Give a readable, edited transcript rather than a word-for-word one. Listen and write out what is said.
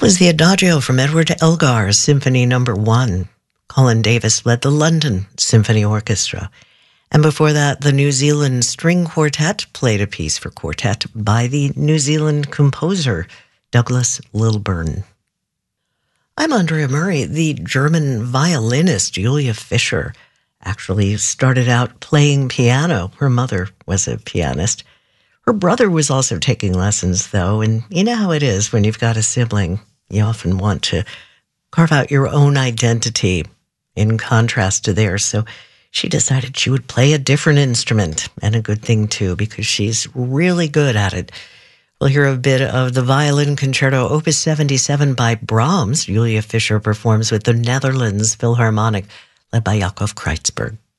That was the Adagio from Edward Elgar's Symphony No. 1. Colin Davis led the London Symphony Orchestra. And before that, the New Zealand String Quartet played a piece for quartet by the New Zealand composer Douglas Lilburn. I'm Andrea Murray. The German violinist Julia Fischer actually started out playing piano. Her mother was a pianist. Her brother was also taking lessons, though, and you know how it is when you've got a sibling. You often want to carve out your own identity in contrast to theirs, so she decided she would play a different instrument, and a good thing, too, because she's really good at it. We'll hear a bit of the Violin Concerto, Opus 77 by Brahms. Julia Fischer performs with the Netherlands Philharmonic, led by Jacob Kreitzberg.